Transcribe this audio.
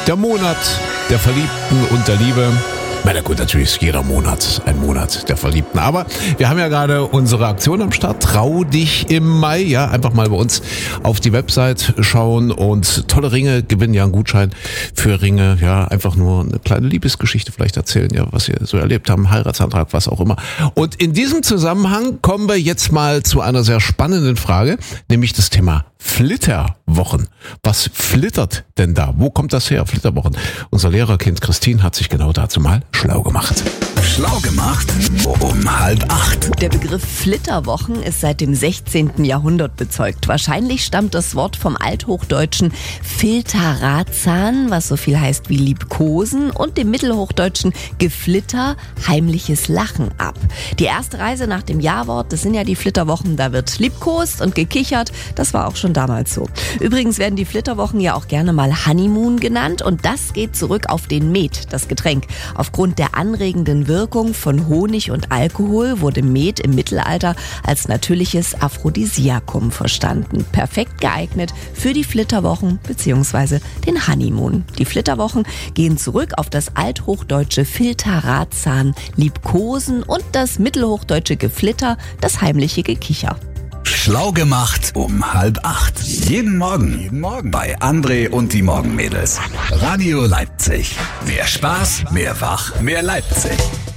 Der Monat der Verliebten und der Liebe. Na gut, natürlich ist jeder Monat ein Monat der Verliebten. Aber wir haben ja gerade unsere Aktion am Start. Trau dich im Mai. Ja, einfach mal bei uns auf die Website schauen und tolle Ringe gewinnen. Ja, einen Gutschein für Ringe. Ja, einfach nur eine kleine Liebesgeschichte vielleicht erzählen. Ja, was wir so erlebt haben. Heiratsantrag, was auch immer. Und in diesem Zusammenhang kommen wir jetzt mal zu einer sehr spannenden Frage. Nämlich das Thema Flitterwochen. Was flittert denn da? Wo kommt das her? Flitterwochen. Unser Lehrerkind Christine hat sich genau dazu mal schlau gemacht. Schlau gemacht um 7:30. Der Begriff Flitterwochen ist seit dem 16. Jahrhundert bezeugt. Wahrscheinlich stammt das Wort vom althochdeutschen Filterazan, was so viel heißt wie liebkosen, und dem mittelhochdeutschen Geflitter, heimliches Lachen ab. Die erste Reise nach dem Jahrwort, das sind ja die Flitterwochen, da wird liebkost und gekichert. Das war auch schon damals so. Übrigens werden die Flitterwochen ja auch gerne mal Honeymoon genannt, und das geht zurück auf den Met, das Getränk. Aufgrund der anregenden Wirkung von Honig und Alkohol wurde Met im Mittelalter als natürliches Aphrodisiakum verstanden. Perfekt geeignet für die Flitterwochen bzw. den Honeymoon. Die Flitterwochen gehen zurück auf das althochdeutsche Filterazan, liebkosen, und das mittelhochdeutsche Geflitter, das heimliche Gekicher. Schlau gemacht um 7:30. Jeden Morgen bei André und die Morgenmädels. Radio Leipzig. Mehr Spaß, mehr Wach, mehr Leipzig.